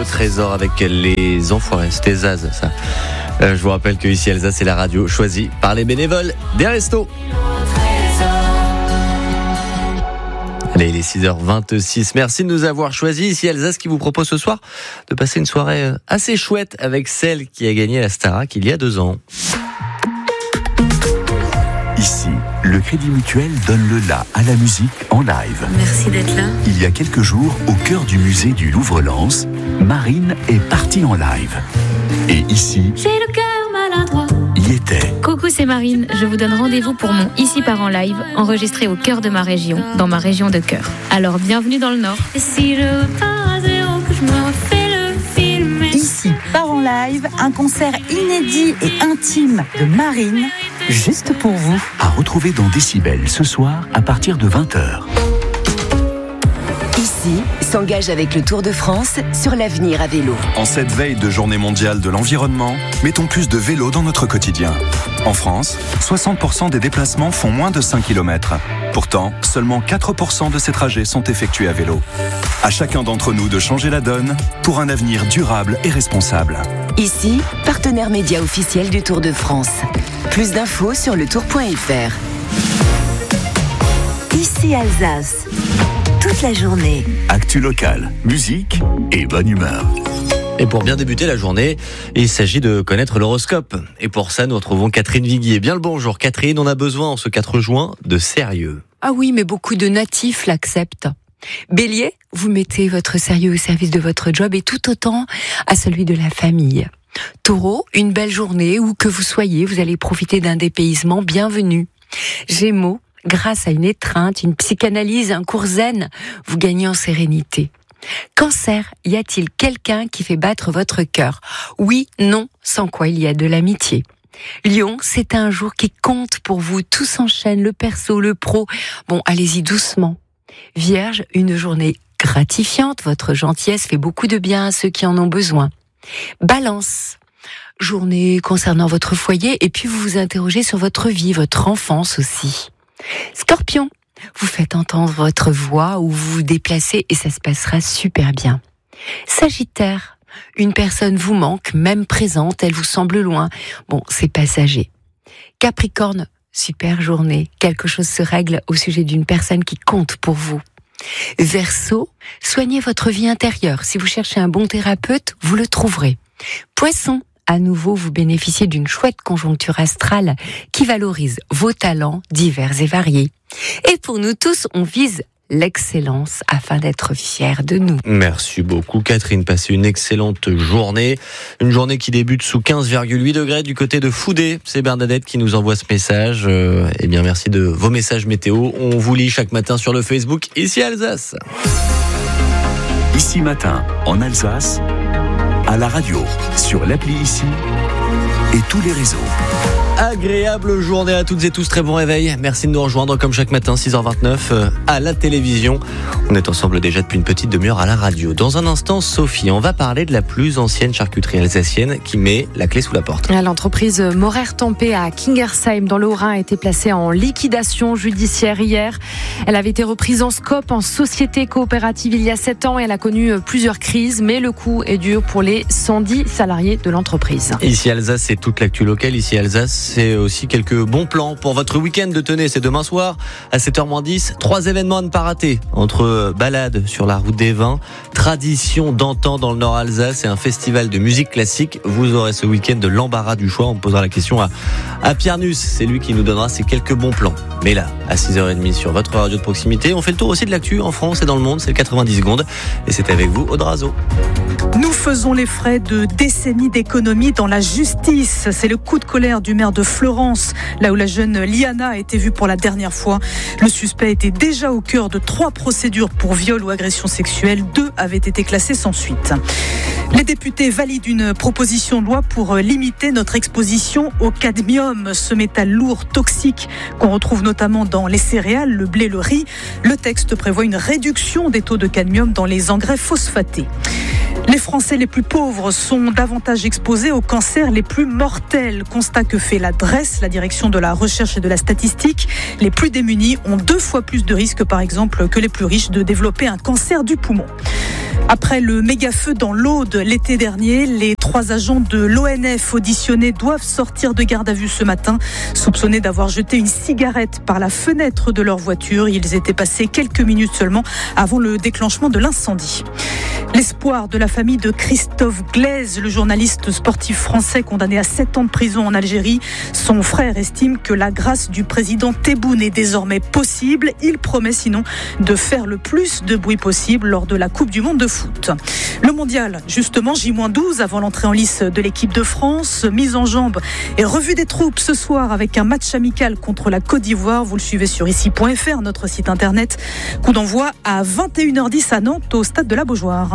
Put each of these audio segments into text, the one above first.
au trésor avec les enfoirés. C'était Zaz, ça. Je vous rappelle que ici Alsace, c'est la radio choisie par les bénévoles des restos. Allez, il est 6h26. Merci de nous avoir choisis. Ici Alsace qui vous propose ce soir de passer une soirée assez chouette avec celle qui a gagné la Starac il y a 2 ans. Ici, le Crédit Mutuel donne le la à la musique en live. Merci d'être là. Il y a quelques jours, au cœur du musée du Louvre-Lens, Marine est partie en live. Et ici, j'ai le cœur maladroit. Y était. Coucou, c'est Marine. Je vous donne rendez-vous pour mon Ici part en live, enregistré au cœur de ma région, dans ma région de cœur. Alors, bienvenue dans le Nord. Et si je repars à zéro, que je me refais le film. Ici part en live, un concert inédit et intime de Marine, juste pour vous. À retrouver dans Décibel ce soir à partir de 20h. Ici s'engage avec le Tour de France sur l'avenir à vélo. En cette veille de journée mondiale de l'environnement, mettons plus de vélo dans notre quotidien. En France, 60% des déplacements font moins de 5 km. Pourtant, seulement 4% de ces trajets sont effectués à vélo. À chacun d'entre nous de changer la donne pour un avenir durable et responsable. Ici, partenaire média officiel du Tour de France. Plus d'infos sur letour.fr. Ici Alsace. Toute la journée. Actu locale, musique et bonne humeur. Et pour bien débuter la journée, il s'agit de connaître l'horoscope. Et pour ça, nous retrouvons Catherine Viguier. Bien le bonjour Catherine, on a besoin en ce 4 juin de sérieux. Ah oui, mais beaucoup de natifs l'acceptent. Bélier, vous mettez votre sérieux au service de votre job et tout autant à celui de la famille. Taureau, une belle journée où que vous soyez, vous allez profiter d'un dépaysement bienvenu. Gémeaux, grâce à une étreinte, une psychanalyse, un cours zen, vous gagnez en sérénité. Cancer, y a-t-il quelqu'un qui fait battre votre cœur ? Oui, non, sans quoi il y a de l'amitié. Lion, c'est un jour qui compte pour vous, tout s'enchaîne, le perso, le pro. Bon, allez-y doucement. Vierge, une journée gratifiante, votre gentillesse fait beaucoup de bien à ceux qui en ont besoin. Balance, journée concernant votre foyer et puis vous vous interrogez sur votre vie, votre enfance aussi. Scorpion, vous faites entendre votre voix ou vous vous déplacez et ça se passera super bien. Sagittaire, une personne vous manque, même présente, elle vous semble loin. Bon, c'est passager. Capricorne, super journée, quelque chose se règle au sujet d'une personne qui compte pour vous. Verseau, soignez votre vie intérieure. Si vous cherchez un bon thérapeute, vous le trouverez. Poisson, à nouveau, vous bénéficiez d'une chouette conjoncture astrale qui valorise vos talents divers et variés. Et pour nous tous, on vise l'excellence afin d'être fiers de nous. Merci beaucoup Catherine, passez une excellente journée. Une journée qui débute sous 15,8 degrés du côté de Foudé. C'est Bernadette qui nous envoie ce message. Eh bien merci de vos messages météo. On vous lit chaque matin sur le Facebook Ici Alsace. Ici matin, en Alsace, à la radio, sur l'appli Ici et tous les réseaux. Agréable journée à toutes et tous, très bon réveil. Merci de nous rejoindre comme chaque matin, 6h29 à la télévision. On est ensemble déjà depuis une petite demi-heure à la radio. Dans un instant, Sophie, on va parler de la plus ancienne charcuterie alsacienne qui met la clé sous la porte. L'entreprise Morer-Tempé à Kingersheim dans le Haut-Rhin a été placée en liquidation judiciaire hier. Elle avait été reprise en scope en société coopérative il y a 7 ans et elle a connu plusieurs crises, mais le coup est dur pour les 110 salariés de l'entreprise. Ici Alsace, c'est toute l'actu locale. Ici Alsace, c'est aussi quelques bons plans pour votre week-end de tenez. C'est demain soir à 7h10. 3 événements à ne pas rater. Entre balade sur la route des vins, tradition d'antan dans le Nord Alsace et un festival de musique classique. Vous aurez ce week-end de l'embarras du choix. On posera la question à Pierre Nuss. C'est lui qui nous donnera ces quelques bons plans. Mais là, à 6h30 sur votre radio de proximité, on fait le tour aussi de l'actu en France et dans le monde. C'est le 90 secondes. Et c'est avec vous, Aude Razo. Nous faisons les frais de décennies d'économie dans la justice. C'est le coup de colère du maire de Florence, là où la jeune Liana a été vue pour la dernière fois. Le suspect était déjà au cœur de 3 procédures pour viol ou agression sexuelle. 2 avaient été classées sans suite. Les députés valident une proposition de loi pour limiter notre exposition au cadmium, ce métal lourd, toxique, qu'on retrouve notamment dans les céréales, le blé, le riz. Le texte prévoit une réduction des taux de cadmium dans les engrais phosphatés. Les Français les plus pauvres sont davantage exposés aux cancers les plus mortels. Constat que fait la DRES, la Direction de la Recherche et de la Statistique. Les plus démunis ont 2 fois plus de risques, par exemple, que les plus riches de développer un cancer du poumon. Après le méga-feu dans l'Aude l'été dernier, les 3 agents de l'ONF auditionnés doivent sortir de garde à vue ce matin, soupçonnés d'avoir jeté une cigarette par la fenêtre de leur voiture. Ils étaient passés quelques minutes seulement avant le déclenchement de l'incendie. L'espoir de la famille de Christophe Glaise, le journaliste sportif français condamné à 7 ans de prison en Algérie. Son frère estime que la grâce du président Tebboune est désormais possible. Il promet sinon de faire le plus de bruit possible lors de la Coupe du Monde de foot. Le mondial, justement, J-12 avant l'entrée en lice de l'équipe de France. Mise en jambe et revue des troupes ce soir avec un match amical contre la Côte d'Ivoire. Vous le suivez sur ici.fr, notre site internet. Coup d'envoi à 21h10 à Nantes au stade de la Beaujoire.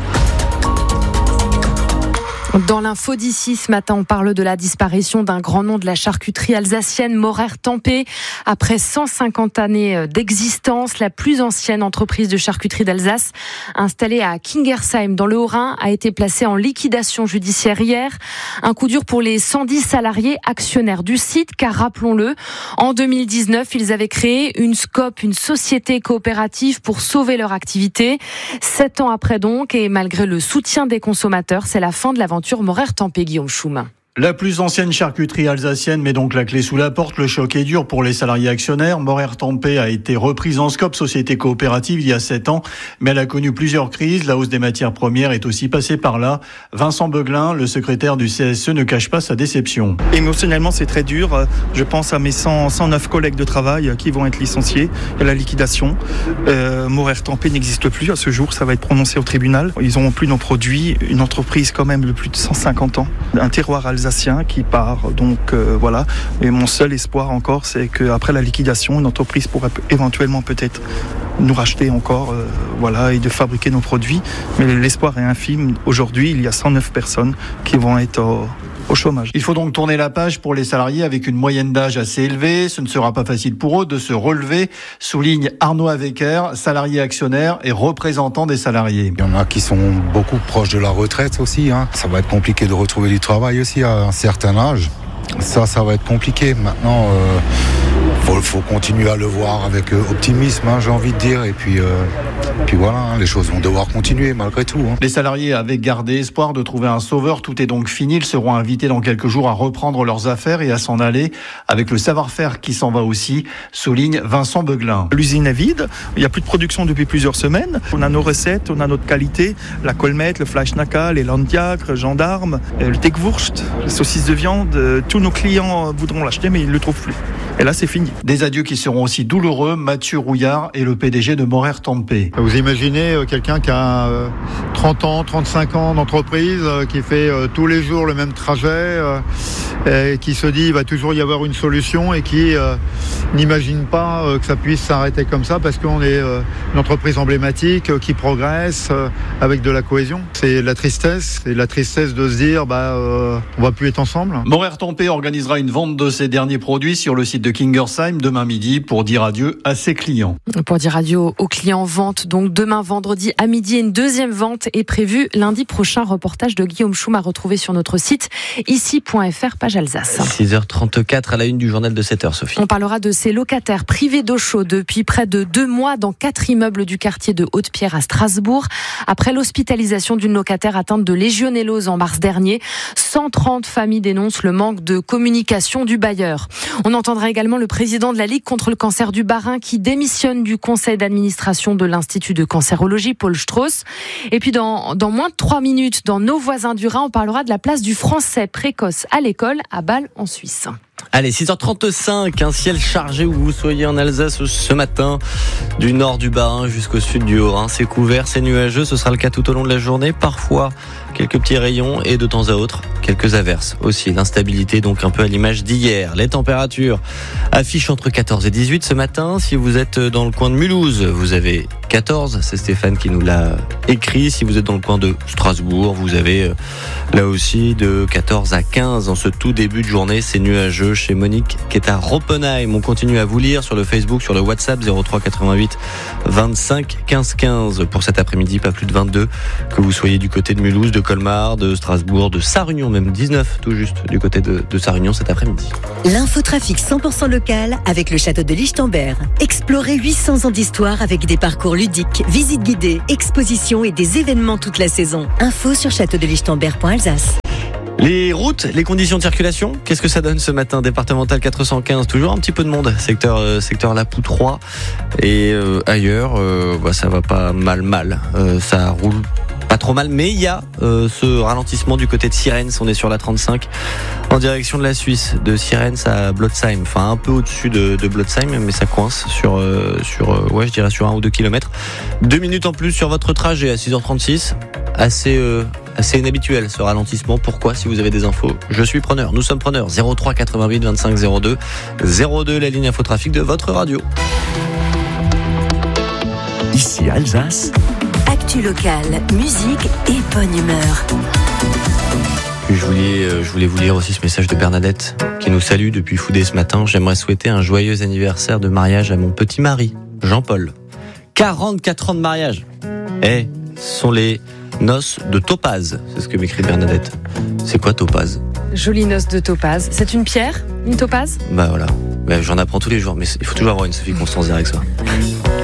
Dans l'info d'ici ce matin, on parle de la disparition d'un grand nom de la charcuterie alsacienne, Maurer-Tempé. Après 150 années d'existence, la plus ancienne entreprise de charcuterie d'Alsace, installée à Kingersheim dans le Haut-Rhin, a été placée en liquidation judiciaire hier. Un coup dur pour les 110 salariés actionnaires du site, car rappelons-le, en 2019, ils avaient créé une SCOP, une société coopérative pour sauver leur activité. 7 ans après donc, et malgré le soutien des consommateurs, c'est la fin de l'aventure Maurer-Tempé, Guillaume Schum. La plus ancienne charcuterie alsacienne met donc la clé sous la porte. Le choc est dur pour les salariés actionnaires. Maurer-Tempé a été reprise en SCOP, société coopérative, il y a 7 ans, mais elle a connu plusieurs crises. La hausse des matières premières est aussi passée par là. Vincent Beuglin, le secrétaire du CSE, ne cache pas sa déception. Émotionnellement, c'est très dur. Je pense à mes 109 collègues de travail qui vont être licenciés. Il y a la liquidation. Maurer-Tempé n'existe plus. À ce jour, ça va être prononcé au tribunal. Ils n'auront plus nos produits. Une entreprise quand même de plus de 150 ans. Un terroir alsacien qui part, donc voilà. Et mon seul espoir encore, c'est qu'après la liquidation, une entreprise pourrait éventuellement peut-être nous racheter encore, voilà, et de fabriquer nos produits. Mais l'espoir est infime. Aujourd'hui, il y a 109 personnes qui vont être au chômage. Il faut donc tourner la page pour les salariés avec une moyenne d'âge assez élevée. Ce ne sera pas facile pour eux de se relever, souligne Arnaud Avecker, salarié actionnaire et représentant des salariés. Il y en a qui sont beaucoup proches de la retraite aussi. Ça va être compliqué de retrouver du travail aussi à un certain âge. Ça va être compliqué. Maintenant, faut continuer à le voir avec optimisme, j'ai envie de dire. Et puis voilà, les choses vont devoir continuer malgré tout. Les salariés avaient gardé espoir de trouver un sauveur. Tout est donc fini. Ils seront invités dans quelques jours à reprendre leurs affaires et à s'en aller avec le savoir-faire qui s'en va aussi, souligne Vincent Beuglin. L'usine est vide. Il n'y a plus de production depuis plusieurs semaines. On a nos recettes, on a notre qualité. La colmette, le Fleischnacka, les Landjagr, gendarme, le Tekwurst, les saucisses de viande. Tous nos clients voudront l'acheter, mais ils ne le trouvent plus. Et là, c'est fini. Des adieux qui seront aussi douloureux. Mathieu Rouillard est le PDG de Maurer-Tempé. Vous imaginez quelqu'un qui a 30 ans, 35 ans d'entreprise, qui fait tous les jours le même trajet, et qui se dit il va toujours y avoir une solution et qui n'imagine pas que ça puisse s'arrêter comme ça parce qu'on est une entreprise emblématique qui progresse avec de la cohésion. C'est la tristesse de se dire on va plus être ensemble. Maurer-Tempé organisera une vente de ses derniers produits sur le site de Kingersheim demain midi pour dire adieu à ses clients. Pour dire adieu aux clients, vente donc demain vendredi à midi. Une deuxième vente est prévue lundi prochain. Reportage de Guillaume Schum à retrouver sur notre site ici.fr, page Alsace. 6h34 à la une du journal de 7h, Sophie. On parlera de ces locataires privés d'eau chaude depuis près de 2 mois dans 4 immeubles du quartier de Haute-Pierre à Strasbourg. Après l'hospitalisation d'une locataire atteinte de légionellose en mars dernier, 130 familles dénoncent le manque de communication du bailleur. On entendra également le président de la Ligue contre le cancer du Bas-Rhin qui démissionne du conseil d'administration de l'Institut de cancérologie, Paul Strauss. Et puis dans moins de 3 minutes, dans Nos voisins du Rhin, on parlera de la place du français précoce à l'école à Bâle en Suisse. Allez, 6h35, un ciel chargé où vous soyez en Alsace ce matin, du nord du Bas-Rhin jusqu'au sud du Haut-Rhin. C'est couvert, c'est nuageux, ce sera le cas tout au long de la journée. Parfois, quelques petits rayons et de temps à autre, quelques averses. Aussi, l'instabilité, donc un peu à l'image d'hier. Les températures affichent entre 14 et 18 ce matin. Si vous êtes dans le coin de Mulhouse, vous avez 14. C'est Stéphane qui nous l'a écrit. Si vous êtes dans le coin de Strasbourg, vous avez là aussi de 14 à 15 en ce tout début de journée. C'est nuageux chez Monique qui est à Roppenheim. On continue à vous lire sur le Facebook, sur le WhatsApp 03 88 25 15 15 pour cet après-midi, pas plus de 22. Que vous soyez du côté de Mulhouse, de Colmar, de Strasbourg, de Sarre-Union, même 19 tout juste du côté de Sarre-Union cet après-midi. L'infotrafic 100% local avec le château de Lichtenberg. Explorez 800 ans d'histoire avec des parcours ludiques, visites guidées, expositions et des événements toute la saison. Info sur châteaudelichtenberg.alsace. Les routes, les conditions de circulation, qu'est-ce que ça donne ce matin? Départemental 415, toujours un petit peu de monde, secteur Lapou 3 et ailleurs, ça va pas mal. Ça roule pas trop mal, mais il y a ce ralentissement du côté de Sierentz. On est sur la 35 en direction de la Suisse, de Sierentz à Blotzheim, enfin un peu au-dessus de Blotzheim, mais ça coince sur je dirais sur 1 ou 2 kilomètres. 2 minutes en plus sur votre trajet à 6h36. Assez inhabituel ce ralentissement. Pourquoi? Si vous avez des infos, je suis preneur. Nous sommes preneurs. 03 88 25 02 02, la ligne infotrafic de votre radio. Ici Alsace. Actu locale, musique et bonne humeur. Puis je voulais vous lire aussi ce message de Bernadette qui nous salue depuis Foudé ce matin. J'aimerais souhaiter un joyeux anniversaire de mariage à mon petit mari, Jean-Paul. 44 ans de mariage. Ce sont les noces de topaz, c'est ce que m'écrit Bernadette. C'est quoi topaz? Jolie noce de topaz. C'est une pierre? Une topaz? Voilà. J'en apprends tous les jours, mais il faut toujours avoir une Sophie Constance derrière avec soi.